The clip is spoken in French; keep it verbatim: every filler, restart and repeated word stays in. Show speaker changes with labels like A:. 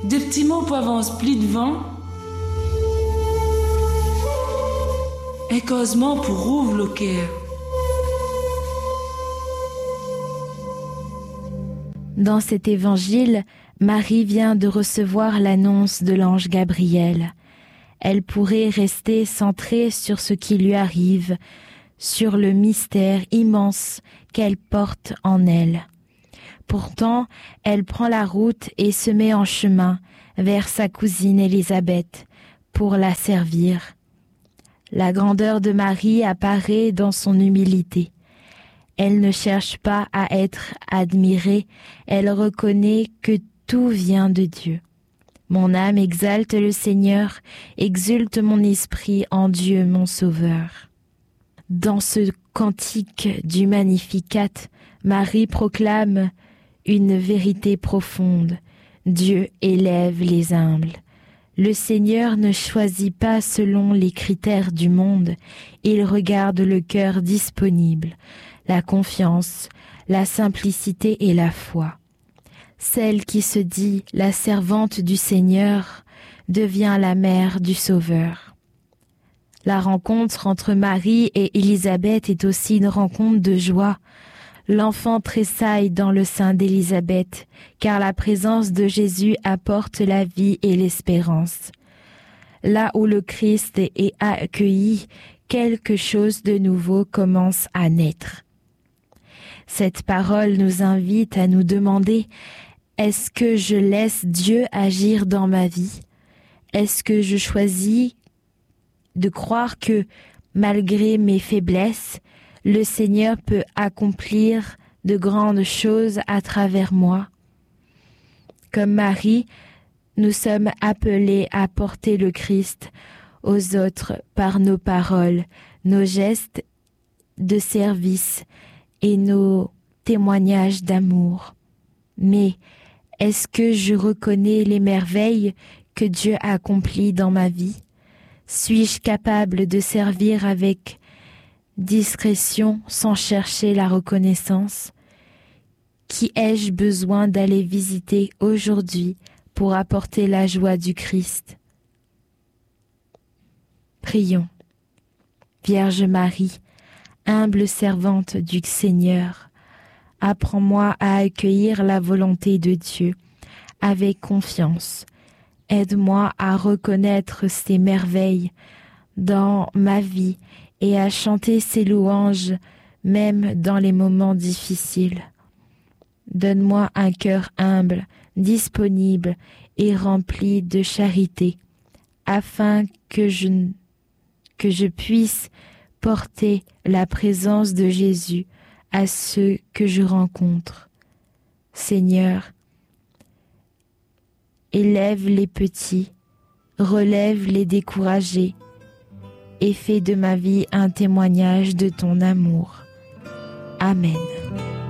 A: des petits mots pour avancer plus devant, et causement pour ouvrir le cœur.
B: Dans cet évangile, Marie vient de recevoir l'annonce de l'ange Gabriel. Elle pourrait rester centrée sur ce qui lui arrive, sur le mystère immense qu'elle porte en elle. Pourtant, elle prend la route et se met en chemin vers sa cousine Élisabeth pour la servir. La grandeur de Marie apparaît dans son humilité. Elle ne cherche pas à être admirée, elle reconnaît que tout vient de Dieu. Mon âme exalte le Seigneur, exulte mon esprit en Dieu mon Sauveur. Dans ce cantique du Magnificat, Marie proclame une vérité profonde. Dieu élève les humbles. Le Seigneur ne choisit pas selon les critères du monde, il regarde le cœur disponible, la confiance, la simplicité et la foi. Celle qui se dit la servante du Seigneur devient la mère du Sauveur. La rencontre entre Marie et Élisabeth est aussi une rencontre de joie. L'enfant tressaille dans le sein d'Élisabeth, car la présence de Jésus apporte la vie et l'espérance. Là où le Christ est accueilli, quelque chose de nouveau commence à naître. Cette parole nous invite à nous demander: est-ce que je laisse Dieu agir dans ma vie? Est-ce que je choisis de croire que, malgré mes faiblesses, le Seigneur peut accomplir de grandes choses à travers moi? Comme Marie, nous sommes appelés à porter le Christ aux autres par nos paroles, nos gestes de service et nos témoignages d'amour. Mais est-ce que je reconnais les merveilles que Dieu a accomplies dans ma vie? Suis-je capable de servir avec discrétion sans chercher la reconnaissance? Qui ai-je besoin d'aller visiter aujourd'hui pour apporter la joie du Christ? Prions. Vierge Marie, humble servante du Seigneur, apprends-moi à accueillir la volonté de Dieu avec confiance. Aide-moi à reconnaître ses merveilles dans ma vie et à chanter ses louanges même dans les moments difficiles. Donne-moi un cœur humble, disponible et rempli de charité, afin que je, que je puisse porter la présence de Jésus à ceux que je rencontre. Seigneur, élève les petits, relève les découragés et fais de ma vie un témoignage de ton amour. Amen.